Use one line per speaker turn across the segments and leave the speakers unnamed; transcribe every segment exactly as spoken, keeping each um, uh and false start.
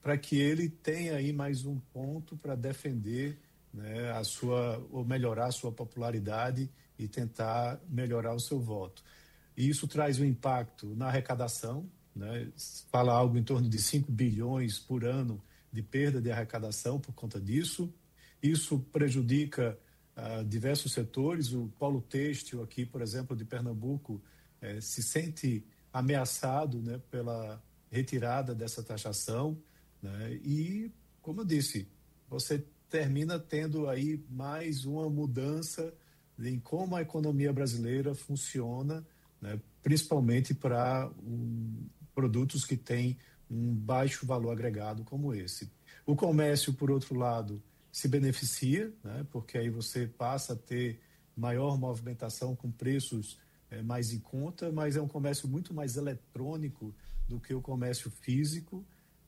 para que ele tenha aí mais um ponto para defender, né, a sua, ou melhorar a sua popularidade e tentar melhorar o seu voto. E isso traz um impacto na arrecadação, né? Fala algo em torno de cinco bilhões por ano de perda de arrecadação por conta disso. Isso prejudica uh, diversos setores. O polo têxtil aqui, por exemplo, de Pernambuco, eh, se sente ameaçado, né, pela retirada dessa taxação, né? E, como eu disse, você termina tendo aí mais uma mudança em como a economia brasileira funciona, né, principalmente para um, produtos que têm um baixo valor agregado como esse. O comércio, por outro lado, se beneficia, né, porque aí você passa a ter maior movimentação com preços é, mais em conta, mas é um comércio muito mais eletrônico do que o comércio físico.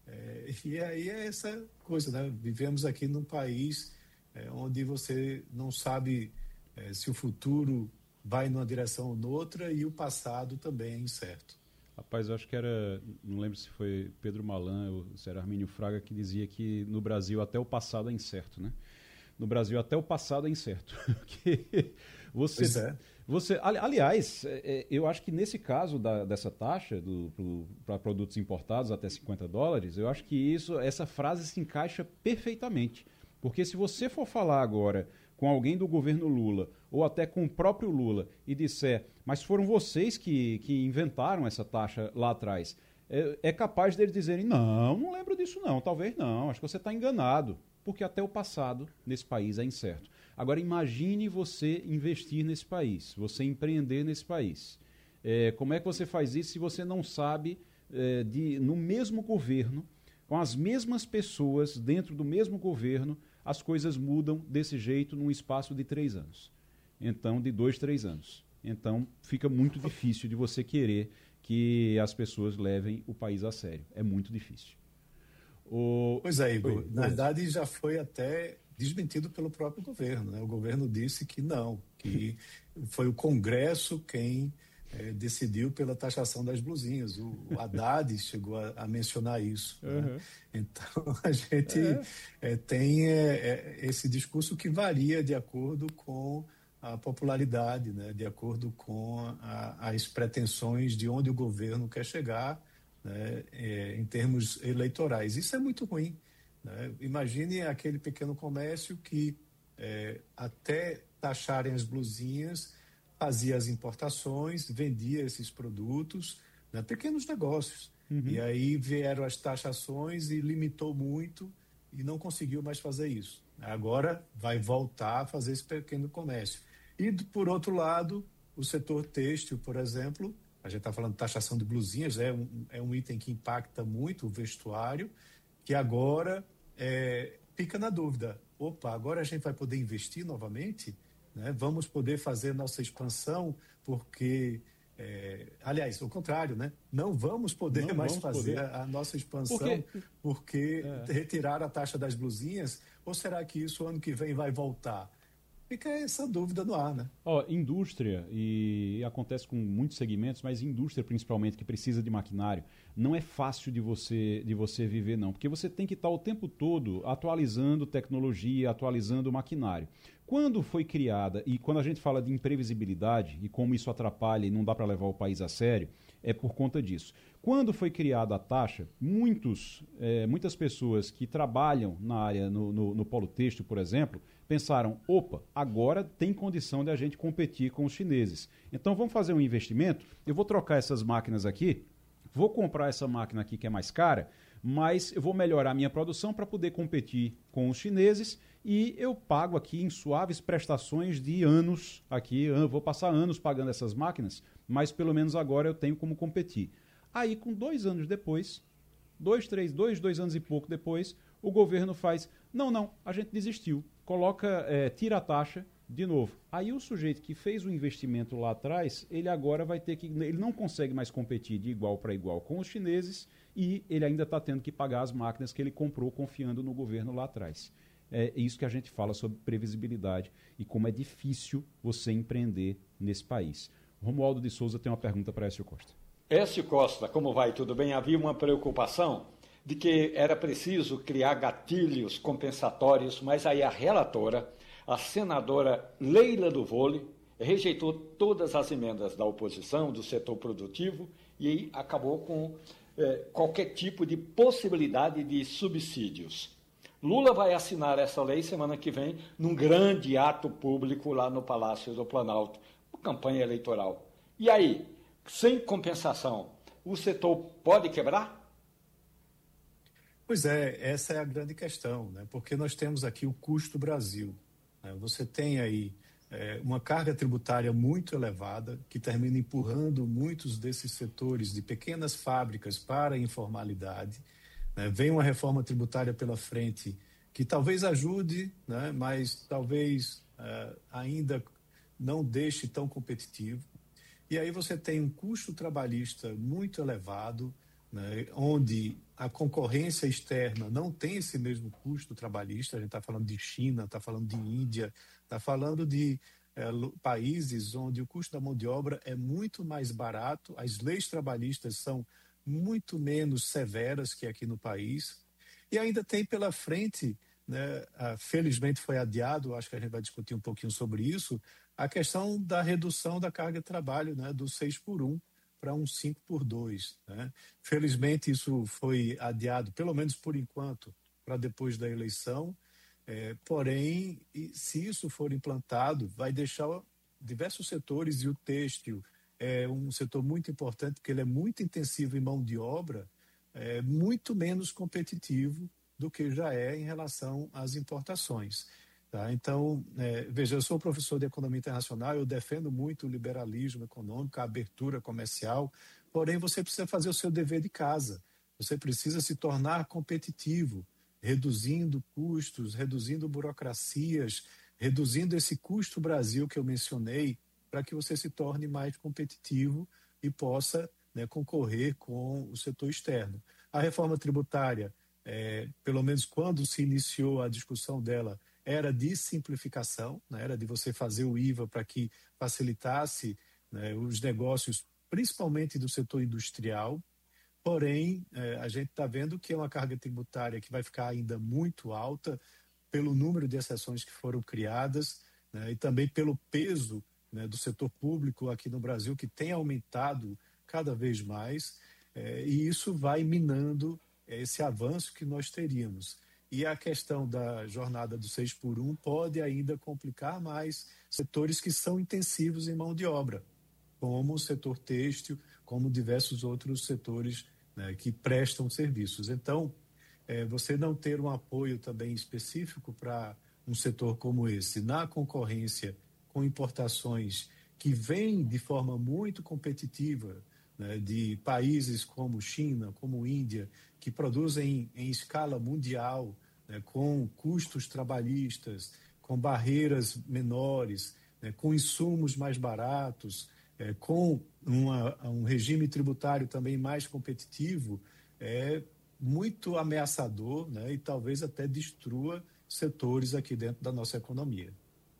É, e aí é essa coisa, né? Vivemos aqui num país é, onde você não sabe é, se o futuro vai numa direção ou noutra e o passado também é incerto.
Rapaz, eu acho que era, não lembro se foi Pedro Malan ou se era Armínio Fraga que dizia que no Brasil até o passado é incerto, né? No Brasil até o passado é incerto. Porque você,
pois é.
você, aliás, eu acho que nesse caso da, dessa taxa para produtos importados até cinquenta dólares, eu acho que isso, essa frase se encaixa perfeitamente. Porque se você for falar agora com alguém do governo Lula ou até com o próprio Lula e disser, mas foram vocês que, que inventaram essa taxa lá atrás, é, é capaz deles dizerem, não, não lembro disso não, talvez não, acho que você está enganado. Porque até o passado nesse país é incerto. Agora imagine você investir nesse país, você empreender nesse país. É, como é que você faz isso se você não sabe, é, de, no mesmo governo, com as mesmas pessoas, dentro do mesmo governo, as coisas mudam desse jeito num espaço de três anos. Então, de dois, três anos. Então, fica muito difícil de você querer que as pessoas levem o país a sério. É muito difícil. O...
Pois é, Igor. Na verdade, já foi até desmentido pelo próprio governo, né? O governo disse que não, que foi o Congresso quem é, decidiu pela taxação das blusinhas. O, o Haddad chegou a, a mencionar isso. Uhum. Né? Então, a gente é. É, tem é, esse discurso que varia de acordo com a popularidade, né? De acordo com a, as pretensões de onde o governo quer chegar, né, é, em termos eleitorais. Isso é muito ruim, né? Imagine aquele pequeno comércio que é, até taxarem as blusinhas, fazia as importações, vendia esses produtos, né, pequenos negócios. Uhum. E aí vieram as taxações e limitou muito e não conseguiu mais fazer isso. Agora vai voltar a fazer esse pequeno comércio. E, por outro lado, o setor têxtil, por exemplo, a gente está falando de taxação de blusinhas, é um, é um item que impacta muito o vestuário, que agora é, fica na dúvida. Opa, agora a gente vai poder investir novamente? Né? Vamos poder fazer nossa expansão, porque... É, aliás, o contrário, né? Não vamos poder Não mais vamos fazer poder. A, a nossa expansão porque, porque é. retiraram a taxa das blusinhas, ou será que isso ano que vem vai voltar? Fica essa dúvida no ar, né?
Ó, indústria, e acontece com muitos segmentos, mas indústria principalmente, que precisa de maquinário, não é fácil de você, de você viver, não. Porque você tem que estar o tempo todo atualizando tecnologia, atualizando maquinário. Quando foi criada, e quando a gente fala de imprevisibilidade e como isso atrapalha e não dá para levar o país a sério, é por conta disso. Quando foi criada a taxa, muitos, é, muitas pessoas que trabalham na área, no, no, no polo têxtil, por exemplo, pensaram, opa, agora tem condição de a gente competir com os chineses. Então vamos fazer um investimento, eu vou trocar essas máquinas aqui, vou comprar essa máquina aqui que é mais cara, mas eu vou melhorar a minha produção para poder competir com os chineses e eu pago aqui em suaves prestações de anos, aqui eu vou passar anos pagando essas máquinas, mas pelo menos agora eu tenho como competir. Aí, com dois anos depois, dois, três, dois, dois anos e pouco depois, o governo faz, não, não, a gente desistiu, coloca, é, tira a taxa de novo. Aí o sujeito que fez o investimento lá atrás, ele agora vai ter que, ele não consegue mais competir de igual para igual com os chineses e ele ainda está tendo que pagar as máquinas que ele comprou confiando no governo lá atrás. É isso que a gente fala sobre previsibilidade e como é difícil você empreender nesse país. Romualdo de Souza tem uma pergunta para Écio Costa.
Écio Costa, como vai? Tudo bem? Havia uma preocupação de que era preciso criar gatilhos compensatórios, mas aí a relatora, a senadora Leila do Vôlei, rejeitou todas as emendas da oposição, do setor produtivo, e aí acabou com eh, qualquer tipo de possibilidade de subsídios. Lula vai assinar essa lei semana que vem, num grande ato público lá no Palácio do Planalto, campanha eleitoral. E aí, sem compensação, o setor pode quebrar?
Pois é, essa é a grande questão, né? Porque nós temos aqui o custo Brasil, né? Você tem aí é, uma carga tributária muito elevada, que termina empurrando muitos desses setores de pequenas fábricas para a informalidade, né? Vem uma reforma tributária pela frente que talvez ajude, né? Mas talvez uh, ainda não deixe tão competitivo. E aí você tem um custo trabalhista muito elevado, né? Onde a concorrência externa não tem esse mesmo custo trabalhista. A gente está falando de China, está falando de Índia, está falando de é, países onde o custo da mão de obra é muito mais barato, as leis trabalhistas são muito menos severas que aqui no país. E ainda tem pela frente, né, felizmente foi adiado, acho que a gente vai discutir um pouquinho sobre isso, a questão da redução da carga de trabalho, né, do seis por um para um cinco por dois. Né? Felizmente isso foi adiado, pelo menos por enquanto, para depois da eleição. É, porém, se isso for implantado, vai deixar diversos setores, e o têxtil é um setor muito importante, porque ele é muito intensivo em mão de obra, é muito menos competitivo do que já é em relação às importações. Tá? Então, é, veja, eu sou professor de economia internacional, eu defendo muito o liberalismo econômico, a abertura comercial, porém você precisa fazer o seu dever de casa, você precisa se tornar competitivo, reduzindo custos, reduzindo burocracias, reduzindo esse custo Brasil que eu mencionei, para que você se torne mais competitivo e possa, né, concorrer com o setor externo. A reforma tributária, é, pelo menos quando se iniciou a discussão dela, era de simplificação, né? Era de você fazer o I V A para que facilitasse, né, os negócios, principalmente do setor industrial. Porém, eh, a gente está vendo que é uma carga tributária que vai ficar ainda muito alta pelo número de exceções que foram criadas, né, e também pelo peso, né, do setor público aqui no Brasil, que tem aumentado cada vez mais, eh, e isso vai minando esse avanço que nós teríamos. E a questão da jornada do seis por um pode ainda complicar mais setores que são intensivos em mão de obra, como o setor têxtil, como diversos outros setores, né, que prestam serviços. Então, é, você não ter um apoio também específico para um setor como esse, na concorrência com importações que vêm de forma muito competitiva, né, de países como China, como Índia, que produzem em escala mundial, né, com custos trabalhistas, com barreiras menores, né, com insumos mais baratos, é, com uma, um regime tributário também mais competitivo, é muito ameaçador, né, e talvez até destrua setores aqui dentro da nossa economia.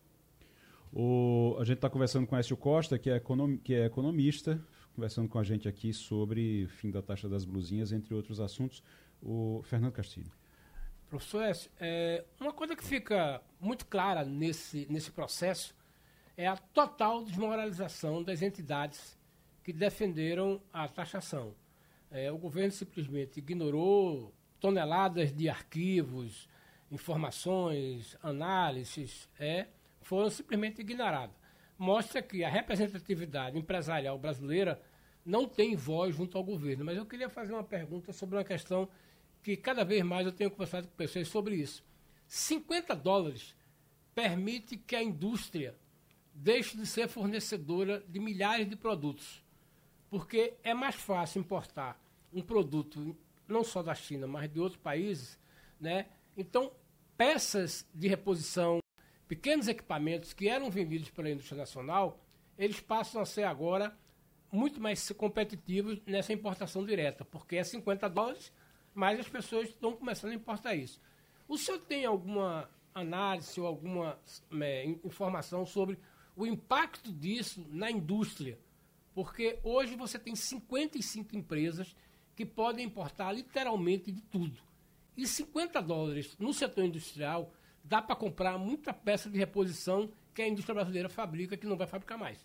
O, a gente está conversando com Écio Costa, que é, econom, que é economista, conversando com a gente aqui sobre fim da taxa das blusinhas, entre outros assuntos. O Fernando Castilho.
Professor Écio, é, uma coisa que fica muito clara nesse, nesse processo é a total desmoralização das entidades que defenderam a taxação. É, o governo simplesmente ignorou toneladas de arquivos, informações, análises, é, foram simplesmente ignoradas. Mostra que a representatividade empresarial brasileira não tem voz junto ao governo. Mas eu queria fazer uma pergunta sobre uma questão que cada vez mais eu tenho conversado com pessoas sobre isso. cinquenta dólares permite que a indústria deixe de ser fornecedora de milhares de produtos, porque é mais fácil importar um produto não só da China, mas de outros países, né? Então, peças de reposição, pequenos equipamentos que eram vendidos pela indústria nacional, eles passam a ser agora muito mais competitivos nessa importação direta, porque é cinquenta dólares, mas as pessoas estão começando a importar isso. O senhor tem alguma análise ou alguma é, informação sobre o impacto disso na indústria? Porque hoje você tem cinquenta e cinco empresas que podem importar literalmente de tudo. E cinquenta dólares no setor industrial dá para comprar muita peça de reposição que a indústria brasileira fabrica, que não vai fabricar mais.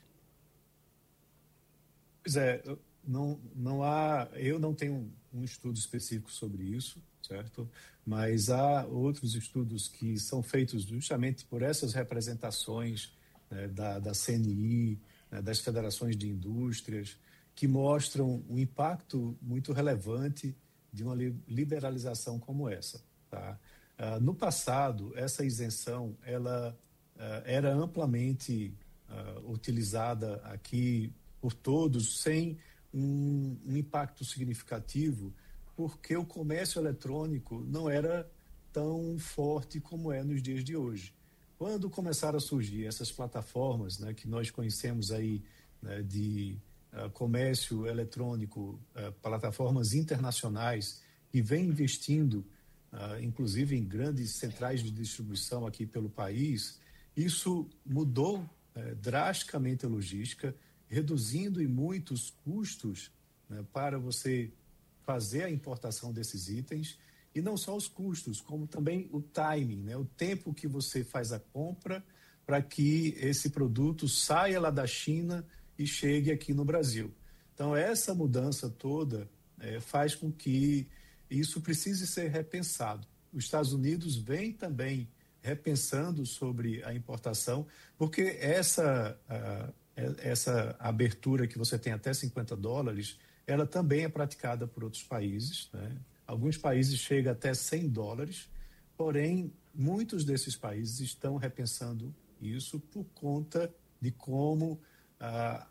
Pois é, não, não há, eu não tenho um estudo específico sobre isso, certo? Mas há outros estudos que são feitos justamente por essas representações, né, da, da C N I, né, das federações de indústrias, que mostram um impacto muito relevante de uma liberalização como essa. Tá? Uh, no passado, essa isenção ela, uh, era amplamente uh, utilizada aqui por todos, sem um, um impacto significativo, porque o comércio eletrônico não era tão forte como é nos dias de hoje. Quando começaram a surgir essas plataformas, né, que nós conhecemos aí, né, de uh, comércio eletrônico, uh, plataformas internacionais, que vem investindo, uh, inclusive em grandes centrais de distribuição aqui pelo país, isso mudou uh, drasticamente a logística, reduzindo em muitos custos, né, para você fazer a importação desses itens, e não só os custos, como também o timing, né, o tempo que você faz a compra para que esse produto saia lá da China e chegue aqui no Brasil. Então, essa mudança toda é, faz com que isso precise ser repensado. Os Estados Unidos vem também repensando sobre a importação, porque essa, uh, essa abertura que você tem até cinquenta dólares, ela também é praticada por outros países, né? Alguns países chegam até cem dólares, porém, muitos desses países estão repensando isso por conta de como uh,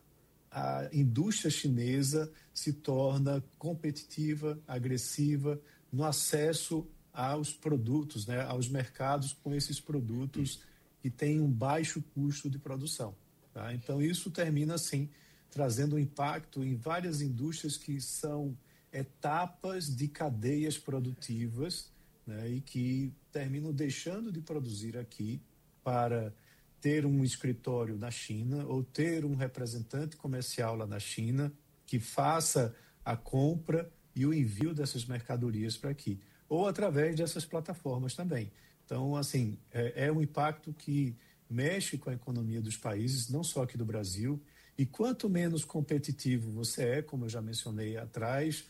a indústria chinesa se torna competitiva, agressiva no acesso aos produtos, né, aos mercados com esses produtos que têm um baixo custo de produção. Tá? Então, isso termina, assim, trazendo um impacto em várias indústrias que são etapas de cadeias produtivas, né, e que terminam deixando de produzir aqui para ter um escritório na China ou ter um representante comercial lá na China que faça a compra e o envio dessas mercadorias para aqui, ou através dessas plataformas também. Então, assim, é, é um impacto que mexe com a economia dos países, não só aqui do Brasil, e quanto menos competitivo você é, como eu já mencionei atrás,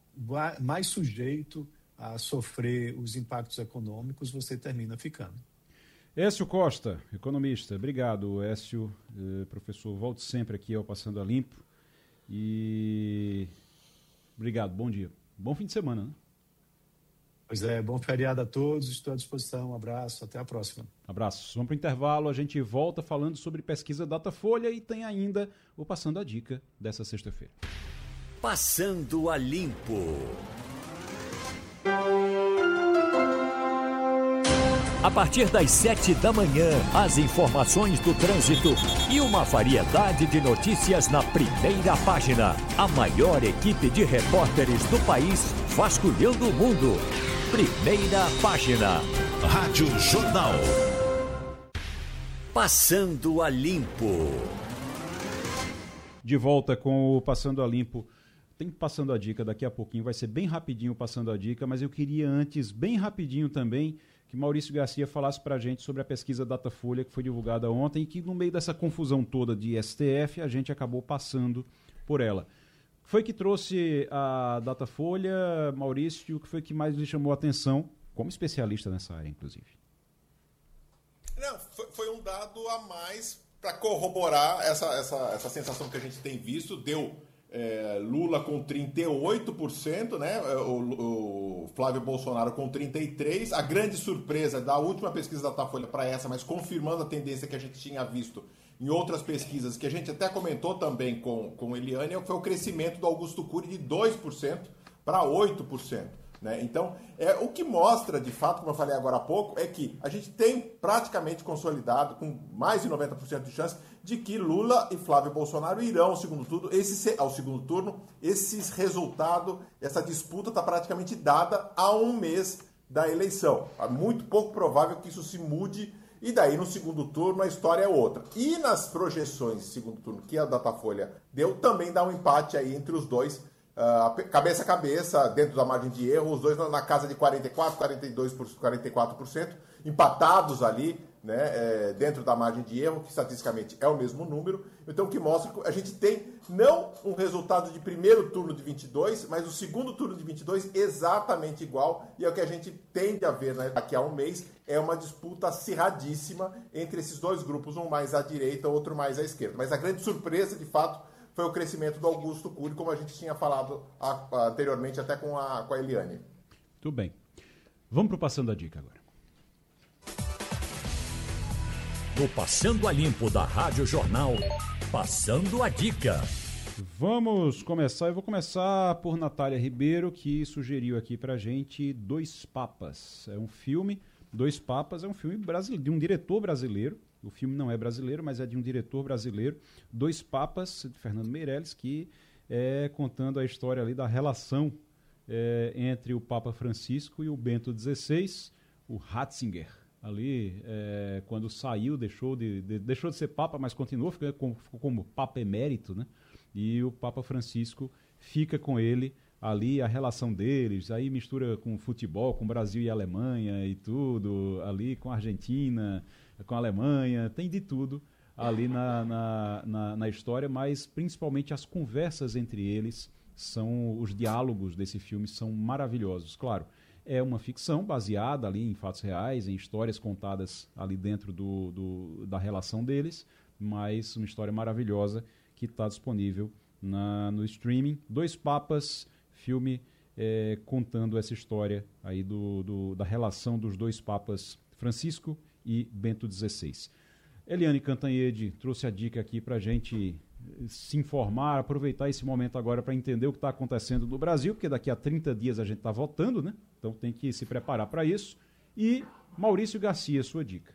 mais sujeito a sofrer os impactos econômicos você termina ficando.
Écio Costa, economista. Obrigado, Écio. Eh, professor, volte sempre aqui ao Passando a Limpo. E obrigado, bom dia. Bom fim de semana, né?
Pois é, bom feriado a todos, estou à disposição. Um abraço, até a próxima.
Abraço. Vamos para o intervalo, a gente volta falando sobre pesquisa Datafolha e tem ainda o Passando a Dica dessa sexta-feira.
Passando a Limpo. A partir das sete da manhã, as informações do trânsito e uma variedade de notícias na primeira página. A maior equipe de repórteres do país vasculhando o mundo. Primeira página. Rádio Jornal. Passando a Limpo.
De volta com o Passando a Limpo. Tem Passando a Dica daqui a pouquinho, vai ser bem rapidinho Passando a Dica, mas eu queria antes, bem rapidinho também, que Maurício Garcia falasse para a gente sobre a pesquisa Datafolha que foi divulgada ontem e que no meio dessa confusão toda de S T F a gente acabou passando por ela. Foi que trouxe a Datafolha, Maurício, o que foi que mais lhe chamou a atenção, como especialista nessa área, inclusive?
Não, foi, foi um dado a mais para corroborar essa, essa, essa sensação que a gente tem visto. Deu é, Lula com trinta e oito por cento, né? o, o Flávio Bolsonaro com trinta e três por cento. A grande surpresa da última pesquisa da Datafolha para essa, mas confirmando a tendência que a gente tinha visto em outras pesquisas, que a gente até comentou também com, com Eliane, foi o crescimento do Augusto Cury de dois por cento para oito por cento. Né? Então, é, o que mostra, de fato, como eu falei agora há pouco, é que a gente tem praticamente consolidado, com mais de noventa por cento de chance, de que Lula e Flávio Bolsonaro irão ao segundo turno. Esse, ao segundo turno, esse resultado, essa disputa está praticamente dada há um mês da eleição. É muito pouco provável que isso se mude, e daí no segundo turno a história é outra. E nas projeções de segundo turno que a Datafolha deu, também dá um empate aí entre os dois, uh, cabeça a cabeça, dentro da margem de erro, os dois na, na casa de quarenta e quatro por cento, quarenta e dois por cento, quarenta e quatro por cento, empatados ali, né, é, dentro da margem de erro, que estatisticamente é o mesmo número. Então, o que mostra que a gente tem não um resultado de primeiro turno de vinte e dois, mas o segundo turno de vinte e dois exatamente igual, e é o que a gente tende a ver, né, daqui a um mês, é uma disputa acirradíssima entre esses dois grupos, um mais à direita, outro mais à esquerda. Mas a grande surpresa, de fato, foi o crescimento do Augusto Cury, como a gente tinha falado a, a, anteriormente, até com a, com a Eliane.
Tudo bem. Vamos para o Passando a Dica agora.
No Passando a Limpo da Rádio Jornal, Passando a Dica.
Vamos começar, eu vou começar por Natália Ribeiro, que sugeriu aqui pra gente Dois Papas. É um filme, Dois Papas é um filme brasileiro, de um diretor brasileiro. O filme não é brasileiro, mas é de um diretor brasileiro. Dois Papas, de Fernando Meirelles, que é contando a história ali da relação é, entre o Papa Francisco e o Bento dezesseis, o Ratzinger. Ali, é, quando saiu, deixou de, de, deixou de ser Papa, mas continuou, ficou como, ficou como Papa Emérito, né? E o Papa Francisco fica com ele ali, a relação deles, aí mistura com futebol, com Brasil e Alemanha e tudo, ali com a Argentina, com a Alemanha, tem de tudo ali na, na, na, na história, mas principalmente as conversas entre eles, são os diálogos desse filme são maravilhosos, claro. É uma ficção baseada ali em fatos reais, em histórias contadas ali dentro do, do, da relação deles, mas uma história maravilhosa que está disponível na, no streaming. Dois Papas, filme é, contando essa história aí do, do, da relação dos dois Papas, Francisco e Bento dezesseis. Eliane Cantanhede trouxe a dica aqui para a gente se informar, aproveitar esse momento agora para entender o que está acontecendo no Brasil, porque daqui a trinta dias a gente está votando, né? Então tem que se preparar para isso. E Maurício Garcia, sua dica.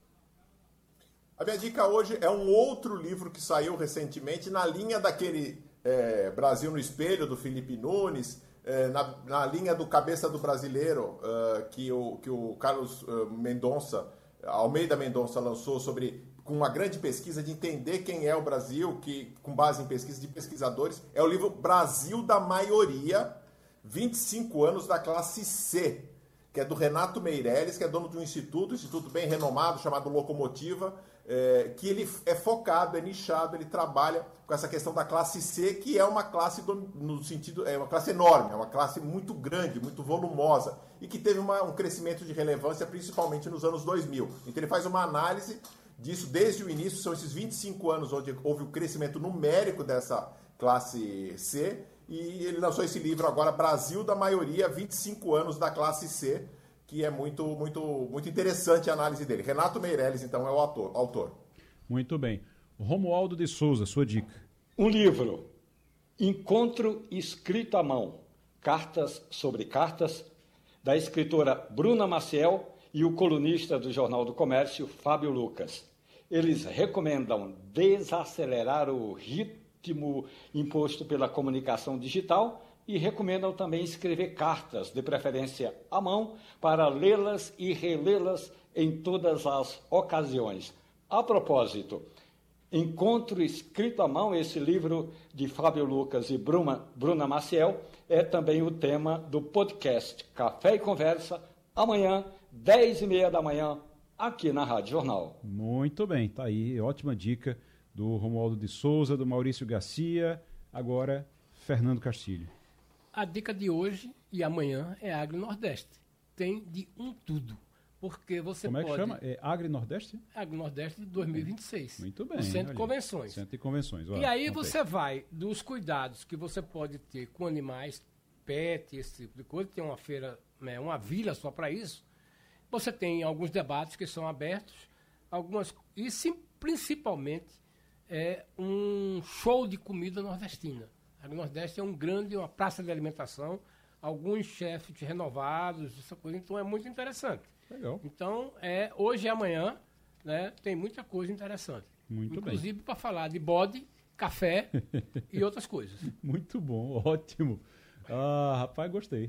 A minha dica hoje é um outro livro que saiu recentemente, na linha daquele é, Brasil no Espelho, do Felipe Nunes, é, na, na linha do Cabeça do Brasileiro, uh, que, o, que o Carlos uh, Mendonça, Almeida Mendonça lançou sobre, com uma grande pesquisa de entender quem é o Brasil, que com base em pesquisa de pesquisadores, é o livro Brasil da Maioria, vinte e cinco anos da classe C, que é do Renato Meirelles, que é dono de um instituto, um instituto bem renomado, chamado Locomotiva, é, que ele é focado, é nichado, ele trabalha com essa questão da classe C, que é uma classe do, no sentido, é uma classe enorme, é uma classe muito grande, muito volumosa, e que teve uma, um crescimento de relevância principalmente nos anos dois mil. Então ele faz uma análise disso desde o início, são esses vinte e cinco anos onde houve o crescimento numérico dessa classe C, e ele lançou esse livro agora, Brasil da Maioria, vinte e cinco anos da classe C, que é muito, muito, muito interessante a análise dele. Renato Meirelles, então, é o autor. autor.
Muito bem. Romualdo de Souza, sua dica.
Um livro, Encontro Escrito à Mão, Cartas sobre Cartas, da escritora Bruna Maciel e o colunista do Jornal do Comércio, Fábio Lucas. Eles recomendam desacelerar o ritmo imposto pela comunicação digital e recomendam também escrever cartas, de preferência à mão, para lê-las e relê-las em todas as ocasiões. A propósito, Encontro Escrito à Mão, esse livro de Fábio Lucas e Bruna, Bruna Maciel, é também o tema do podcast Café e Conversa, amanhã, dez e meia da manhã, aqui na Rádio Jornal.
Muito bem, tá aí, ótima dica do Romualdo de Souza, do Maurício Garcia, agora Fernando Castilho.
A dica de hoje e amanhã é Agro Nordeste. Tem de um tudo. Porque você
Como é que
pode...
chama? É Agro Nordeste?
Agro Nordeste de dois mil e vinte e seis.
Muito bem.
O Centro
olha,
de Convenções.
Centro de Convenções.
E aí você vai dos cuidados que você pode ter com animais, pet, esse tipo de coisa. Tem uma feira, né, uma vila só para isso. Você tem alguns debates que são abertos, algumas e sim, principalmente é um show de comida nordestina. A Nordeste é um grande, uma praça de alimentação, alguns chefes renovados, essa coisa, então é muito interessante.
Legal.
Então, é, hoje e amanhã, né, tem muita coisa interessante.
Muito bem.
Inclusive para falar de bode, café e outras coisas.
Muito bom, ótimo. Ah, rapaz, gostei.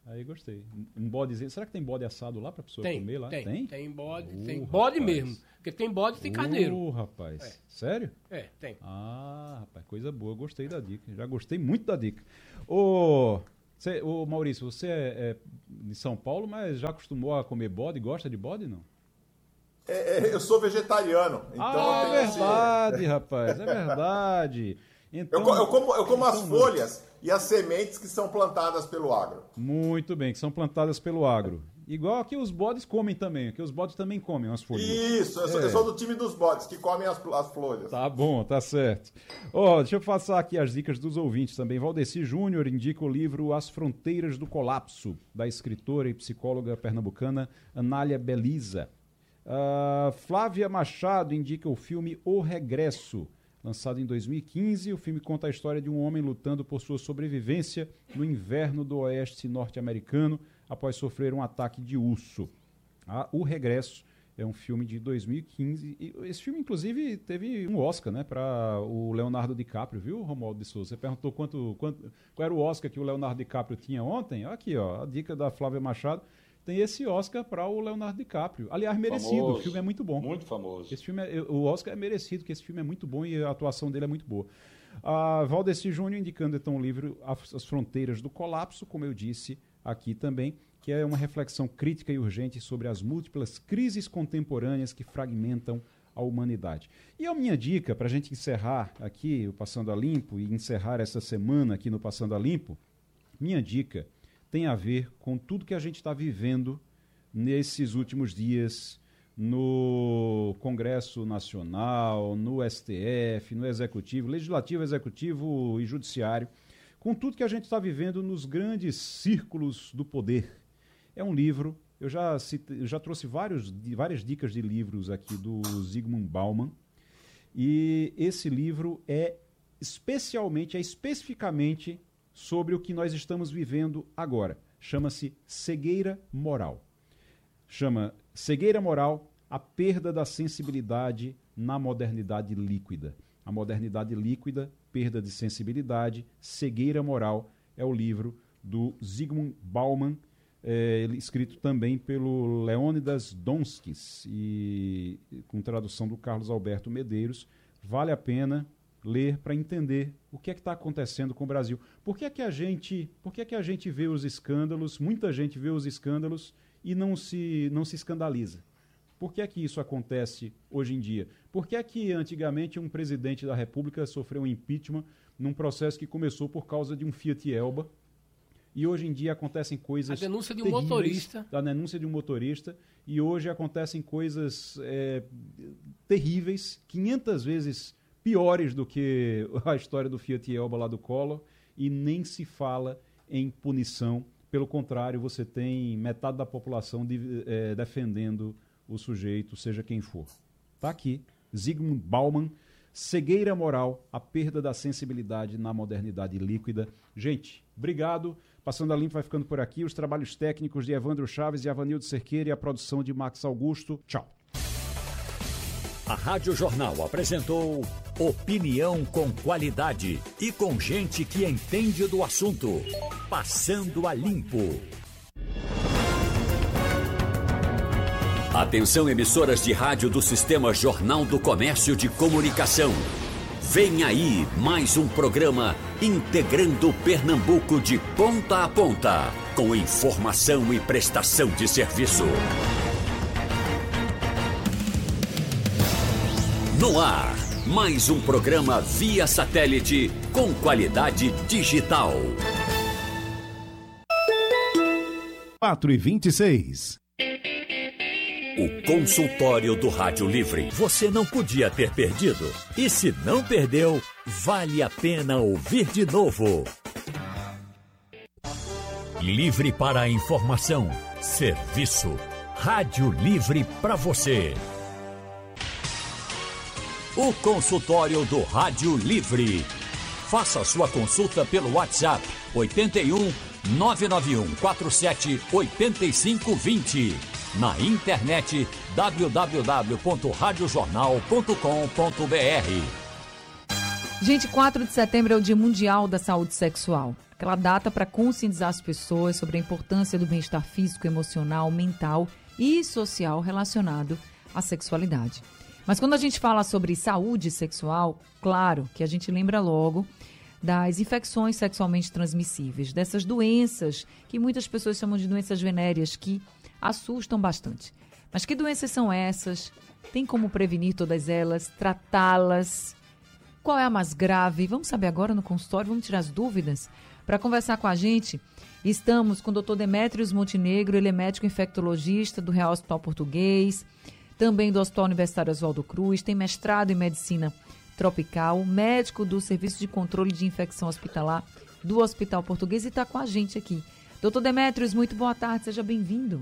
Aí gostei. Um bodezinho. Será que tem bode assado lá pra pessoa
tem,
comer lá?
Tem,
tem.
Tem bode,
uh,
tem bode
rapaz.
mesmo. Porque tem bode e tem carneiro.
Uh, rapaz. É. Sério?
É, tem.
Ah, rapaz, coisa boa. Gostei da dica. Já gostei muito da dica. Ô, cê, ô Maurício, você é, é de São Paulo, mas já acostumou a comer bode? Gosta de bode, não?
É, é, eu sou vegetariano. Então
ah,
eu
é verdade, esse... rapaz. É verdade. Então,
eu, eu como, eu como as folhas e as sementes que são plantadas pelo agro.
Muito bem, que são plantadas pelo agro. Igual que os bodes comem também, que os bodes também comem as folhas.
Isso, eu sou, é. eu sou do time dos bodes, que comem as, as folhas.
Tá bom, tá certo. Ó, oh, deixa eu passar aqui as dicas dos ouvintes também. Valdeci Júnior indica o livro As Fronteiras do Colapso, da escritora e psicóloga pernambucana Anália Beliza. Uh, Flávia Machado indica o filme O Regresso, lançado em dois mil e quinze. O filme conta a história de um homem lutando por sua sobrevivência no inverno do oeste norte-americano após sofrer um ataque de urso. Ah, O Regresso é um filme de dois mil e quinze. E esse filme, inclusive, teve um Oscar, né, para o Leonardo DiCaprio, viu, Romualdo de Souza? Você perguntou quanto, quanto, qual era o Oscar que o Leonardo DiCaprio tinha ontem? Aqui, ó, a dica da Flávia Machado. Tem esse Oscar para o Leonardo DiCaprio. Aliás, merecido. Famoso, o filme é muito bom.
Muito famoso.
Esse filme é, o Oscar é merecido, porque esse filme é muito bom e a atuação dele é muito boa. A Valdeci Júnior indicando então o livro As Fronteiras do Colapso, como eu disse aqui também, que é uma reflexão crítica e urgente sobre as múltiplas crises contemporâneas que fragmentam a humanidade. E a minha dica, para a gente encerrar aqui o Passando a Limpo e encerrar essa semana aqui no Passando a Limpo, minha dica tem a ver com tudo que a gente está vivendo nesses últimos dias no Congresso Nacional, no S T F, no Executivo, Legislativo, Executivo e Judiciário, com tudo que a gente está vivendo nos grandes círculos do poder. É um livro, eu já, cite, eu já trouxe vários, várias dicas de livros aqui do Zygmunt Bauman, e esse livro é especialmente, é especificamente sobre o que nós estamos vivendo agora. Chama-se Cegueira Moral. Chama Cegueira Moral, a perda da sensibilidade na modernidade líquida. A modernidade líquida, perda de sensibilidade, cegueira moral, é o livro do Zygmunt Bauman, é, escrito também pelo Leônidas Donskis, e com tradução do Carlos Alberto Medeiros. Vale a pena ler para entender o que é que está acontecendo com o Brasil. Por que é que a gente, por que é que a gente vê os escândalos, muita gente vê os escândalos e não se, não se escandaliza? Por que é que isso acontece hoje em dia? Por que é que antigamente um presidente da República sofreu um impeachment num processo que começou por causa de um Fiat Elba e hoje em dia acontecem coisas...
A denúncia de um motorista.
A denúncia de um motorista e hoje acontecem coisas é, terríveis, quinhentas vezes piores do que a história do Fiat Elba lá do Collor, e nem se fala em punição. Pelo contrário, você tem metade da população de, é, defendendo o sujeito, seja quem for. Está aqui, Zygmunt Bauman, Cegueira Moral, a perda da sensibilidade na modernidade líquida. Gente, obrigado. Passando a Limpo vai ficando por aqui. Os trabalhos técnicos de Evandro Chaves e Avanildo Cerqueira e a produção de Max Augusto. Tchau.
A Rádio Jornal apresentou opinião com qualidade e com gente que entende do assunto. Passando a Limpo. Atenção, emissoras de rádio do Sistema Jornal do Comércio de Comunicação. Vem aí mais um programa integrando Pernambuco de ponta a ponta, com informação e prestação de serviço. No ar, mais um programa via satélite com qualidade digital.
quatro e vinte e seis.
O consultório do Rádio Livre. Você não podia ter perdido. E se não perdeu, vale a pena ouvir de novo. Livre para a informação, serviço. Rádio Livre para você. O consultório do Rádio Livre. Faça sua consulta pelo WhatsApp oito um nove nove um quatro sete oito cinco dois zero. Na internet w w w ponto rádio jornal ponto com ponto b r.
Gente, quatro de setembro é o Dia Mundial da Saúde Sexual. aquela data para conscientizar as pessoas sobre a importância do bem-estar físico, emocional, mental e social relacionado à sexualidade. Mas quando a gente fala sobre saúde sexual, claro que a gente lembra logo das infecções sexualmente transmissíveis, dessas doenças que muitas pessoas chamam de doenças venéreas, que assustam bastante. Mas que doenças são essas? Tem como prevenir todas elas, tratá-las? Qual é a mais grave? Vamos saber agora no consultório, vamos tirar as dúvidas. Para conversar com a gente, estamos com o doutor Demétrios Montenegro, ele é médico infectologista do Real Hospital Português, também do Hospital Universitário Oswaldo Cruz, tem mestrado em medicina tropical, médico do Serviço de Controle de Infecção Hospitalar do Hospital Português e está com a gente aqui. doutor Demétrios, muito boa tarde, seja bem-vindo.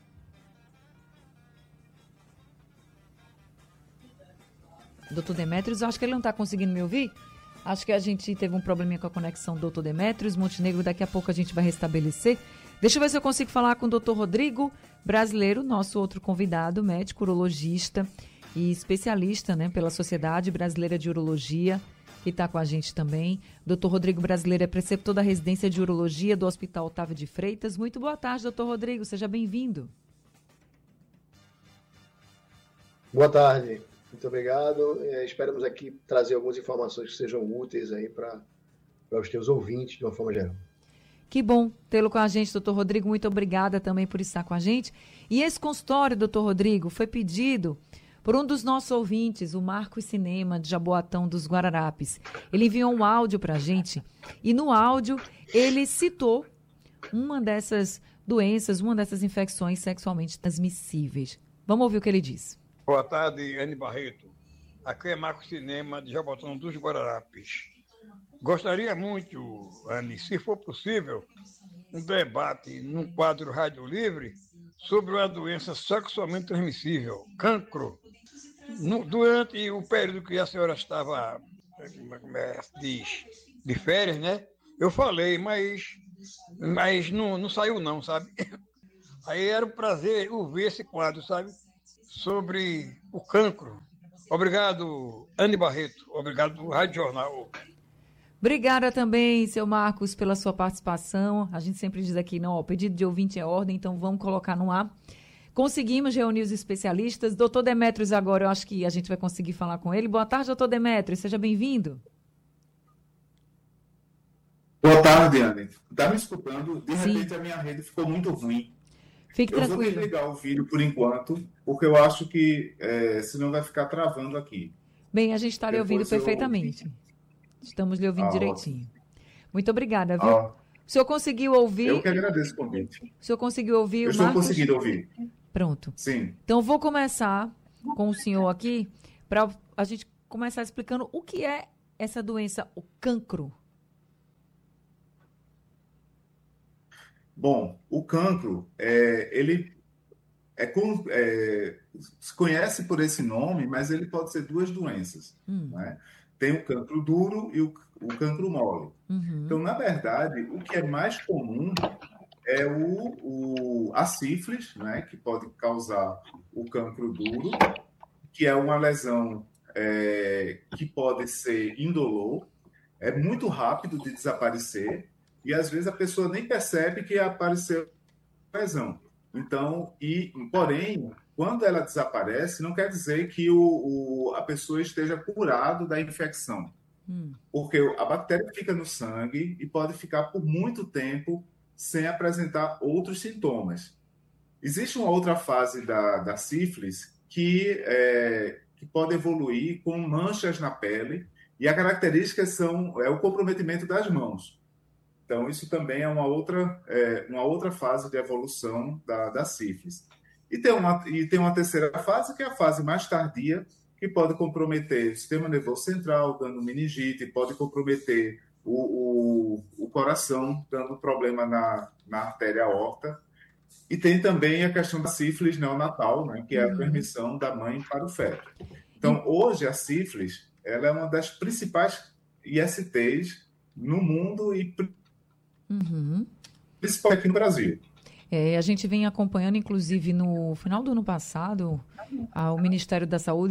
doutor Demétrios, acho que ele não está conseguindo me ouvir. Acho que a gente teve um probleminha com a conexão do doutor Demétrios Montenegro, daqui a pouco a gente vai restabelecer. Deixa eu ver se eu consigo falar com o doutor Rodrigo Brasileiro, nosso outro convidado, médico urologista e especialista, né, pela Sociedade Brasileira de Urologia, que está com a gente também. doutor Rodrigo Brasileiro é preceptor da residência de urologia do Hospital Otávio de Freitas. Muito boa tarde, doutor Rodrigo, seja bem-vindo.
Boa tarde, muito obrigado. É, esperamos aqui trazer algumas informações que sejam úteis aí para os teus ouvintes, de uma forma geral.
Que bom tê-lo com a gente, doutor Rodrigo. Muito obrigada também por estar com a gente. E esse consultório, doutor Rodrigo, foi pedido por um dos nossos ouvintes, o Marcos Cinema, de Jaboatão dos Guararapes. Ele enviou um áudio para a gente e no áudio ele citou uma dessas doenças, uma dessas infecções sexualmente transmissíveis. Vamos ouvir o que ele diz.
Boa tarde, Anne Barreto. Aqui é Marcos Cinema, de Jaboatão dos Guararapes. Gostaria muito, Anne, se for possível, um debate num quadro Rádio Livre sobre uma doença sexualmente transmissível, cancro. No, durante o período que a senhora estava, como é, diz, de férias, né? Eu falei, mas, mas não, não saiu não, sabe? Aí era um prazer ouvir esse quadro, sabe? Sobre o cancro. Obrigado, Anne Barreto. Obrigado, Rádio Jornal.
Obrigada também, seu Marcos, pela sua participação. A gente sempre diz aqui, não, ó, pedido de ouvinte é ordem, então vamos colocar no ar. Conseguimos reunir os especialistas. doutor Demétrios, agora eu acho que a gente vai conseguir falar com ele. Boa tarde, doutor Demétrios, seja bem-vindo.
Boa tarde, Anne. Está me escutando? De
Sim.
repente a minha rede ficou muito ruim.
Fique
eu
tranquilo.
Eu vou desligar o vídeo por enquanto, porque eu acho que é, senão vai ficar travando aqui.
Bem, a gente está lhe ouvindo perfeitamente. Eu... Estamos lhe ouvindo ah, direitinho. Ótimo. Muito obrigada, viu? Ah, o senhor conseguiu ouvir?
Eu que agradeço o convite.
O senhor conseguiu ouvir
eu
o
estou
Marcos?
conseguindo ouvir.
Pronto.
Sim.
Então, vou começar com o senhor aqui, para a gente começar explicando o que é essa doença, o cancro.
Bom, o cancro, é, ele é, com, é, se conhece por esse nome, mas ele pode ser duas doenças, hum. né? Tem o cancro duro e o, o cancro mole. Uhum. Então, na verdade, o que é mais comum é o, o, a sífilis, né, que pode causar o cancro duro, que é uma lesão é, que pode ser indolor, é muito rápido de desaparecer, e às vezes a pessoa nem percebe que apareceu a lesão. Então, e, porém, quando ela desaparece, não quer dizer que o, o, a pessoa esteja curada da infecção. Hum. Porque a bactéria fica no sangue e pode ficar por muito tempo sem apresentar outros sintomas. Existe uma outra fase da, da sífilis que, é, que pode evoluir com manchas na pele, e a característica são, é o comprometimento das mãos. Então, isso também é uma outra, é, uma outra fase de evolução da, da sífilis. E tem, uma, e tem uma terceira fase, que é a fase mais tardia, que pode comprometer o sistema nervoso central, dando meningite, pode comprometer o, o, o coração, dando problema na, na artéria aorta. E tem também a questão da sífilis neonatal, né, que é a permissão da mãe para o feto. Então, hoje, a sífilis ela é uma das principais I S Ts no mundo e
uhum.
principalmente aqui no Brasil.
É, a gente vem acompanhando, inclusive, no final do ano passado, a, o Ministério da Saúde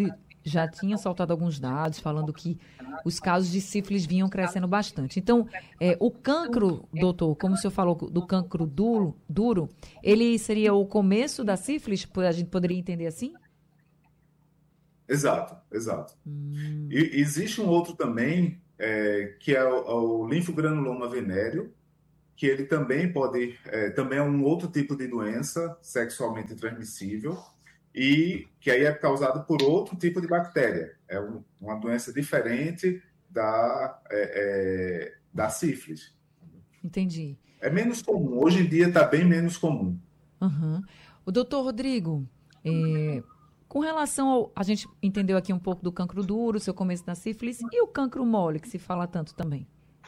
já tinha soltado alguns dados falando que os casos de sífilis vinham crescendo bastante. Então, é, o cancro, doutor, como o senhor falou do cancro duro, duro, ele seria o começo da sífilis? A gente poderia entender assim?
Exato, exato.
Hum.
E existe um outro também, é, que é o, o linfogranuloma venéreo, que ele também pode, é, também é um outro tipo de doença sexualmente transmissível, e que aí é causado por outro tipo de bactéria. É um, uma doença diferente da, é, é, da sífilis.
Entendi.
É menos comum. Hoje em dia está bem menos comum.
Uhum. O doutor Rodrigo, é, com relação ao... A gente entendeu aqui um pouco do cancro duro, seu começo da sífilis, e o cancro mole, que se fala tanto também?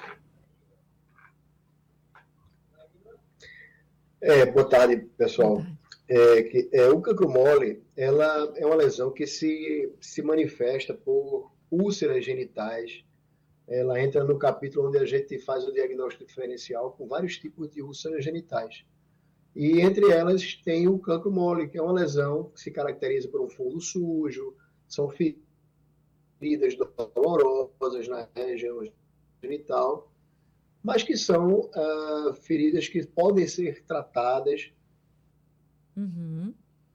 É, boa tarde, pessoal. Boa tarde. É, que, é, o cancro mole, ela é uma lesão que se, se manifesta por úlceras genitais. Ela entra no capítulo onde a gente faz o diagnóstico diferencial com vários tipos de úlceras genitais. E entre elas tem o cancro mole, que é uma lesão que se caracteriza por um fundo sujo, são feridas dolorosas na região genital, mas que são uh, feridas que podem ser tratadas.
Uhum.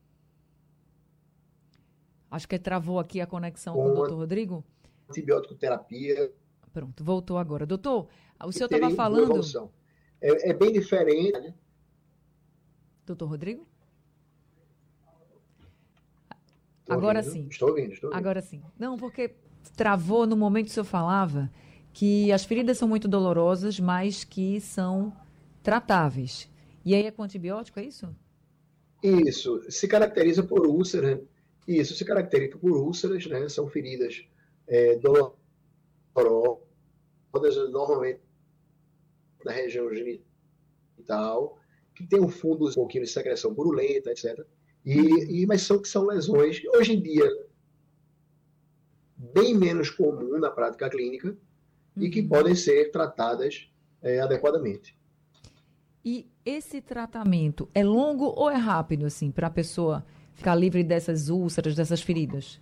Acho que travou aqui a conexão com, com o doutor Rodrigo.
Antibiótico terapia.
Pronto, voltou agora. Doutor, o senhor estava falando...
É, é bem diferente, né?
Doutor Rodrigo?
Estou
agora
ouvindo,
sim.
Estou ouvindo, estou ouvindo.
Agora sim. Não, porque travou no momento que o senhor falava que as feridas são muito dolorosas, mas que são tratáveis. E aí é com antibiótico, é isso?
Isso. Se caracteriza por úlcera. Isso, se caracteriza por úlceras, né? São feridas é, dolorosas, normalmente na região genital, que tem um fundo um pouquinho de secreção purulenta, etcétera. E, e, mas são, são lesões, hoje em dia, bem menos comum na prática clínica, uhum. e que podem ser tratadas é, adequadamente.
E esse tratamento é longo ou é rápido, assim, para a pessoa ficar livre dessas úlceras, dessas feridas?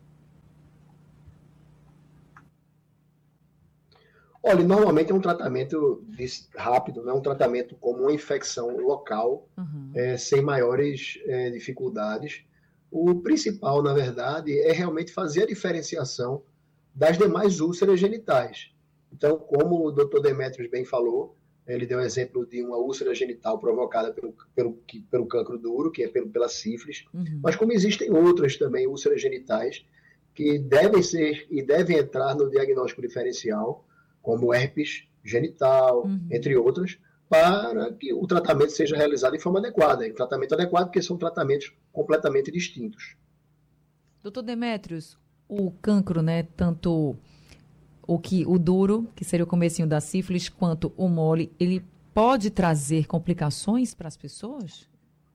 Olha, normalmente é um tratamento rápido, não é um tratamento como uma infecção local, uhum. é, sem maiores é, dificuldades. O principal, na verdade, é realmente fazer a diferenciação das demais úlceras genitais. Então, como o doutor Demetrios bem falou, ele deu o exemplo de uma úlcera genital provocada pelo, pelo, pelo cancro duro, que é pelo, pela sífilis, uhum. mas como existem outras também úlceras genitais que devem ser e devem entrar no diagnóstico diferencial, como herpes genital, uhum. entre outras, para que o tratamento seja realizado de forma adequada. E tratamento adequado porque são tratamentos completamente distintos.
doutor Demetrios, o cancro, né, tanto o, que, o duro, que seria o comecinho da sífilis, quanto o mole, ele pode trazer complicações para as pessoas?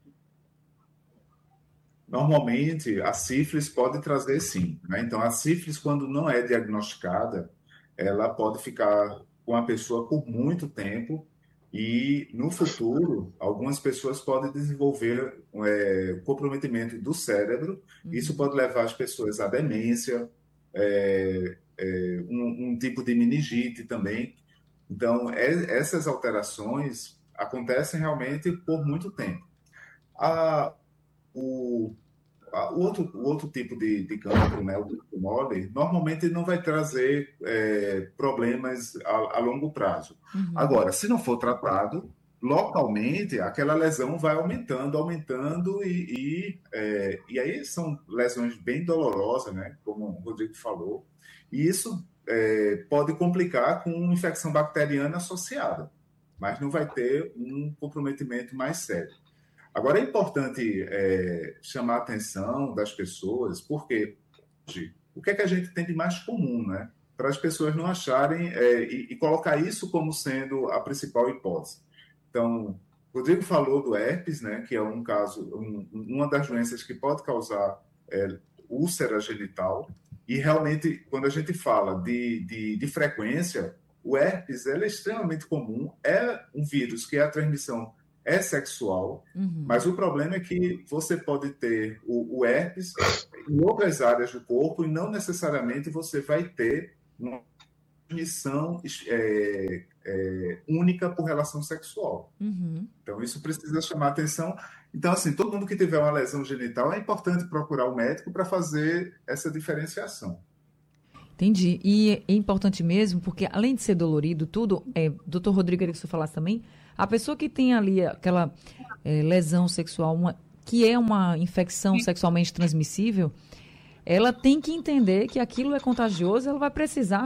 Normalmente, a sífilis pode trazer sim, né? Então, a sífilis, quando não é diagnosticada, ela pode ficar com a pessoa por muito tempo e, no futuro, algumas pessoas podem desenvolver é, comprometimento do cérebro. Uhum. Isso pode levar as pessoas à demência, é, é, um, um tipo de meningite também. Então, é, essas alterações acontecem realmente por muito tempo. A, o O outro, o outro tipo de, de cancro, né, o cancro mole, normalmente não vai trazer é, problemas a, a longo prazo. Uhum. Agora, se não for tratado, localmente, aquela lesão vai aumentando, aumentando, e, e, é, e aí são lesões bem dolorosas, né, como o Rodrigo falou, e isso é, pode complicar com uma infecção bacteriana associada, mas não vai ter um comprometimento mais sério. Agora, é importante é, chamar a atenção das pessoas, porque o que é que a gente tem de mais comum, né? Para as pessoas não acharem é, e, e colocar isso como sendo a principal hipótese. Então, o Rodrigo falou do herpes, né? Que é um caso, um, uma das doenças que pode causar é, úlcera genital, e realmente, quando a gente fala de, de, de frequência, o herpes ele é extremamente comum, é um vírus que é a transmissão é sexual, uhum. mas o problema é que você pode ter o, o herpes em outras áreas do corpo e não necessariamente você vai ter uma transmissão é, é, única por relação sexual. Uhum. Então, isso precisa chamar atenção. Então, assim, todo mundo que tiver uma lesão genital, é importante procurar o médico para fazer essa diferenciação.
Entendi. E é importante mesmo, porque além de ser dolorido, tudo, é, doutor Rodrigo, queria que você falasse também, a pessoa que tem ali aquela é, lesão sexual, uma, que é uma infecção sexualmente transmissível, ela tem que entender que aquilo é contagioso, ela vai precisar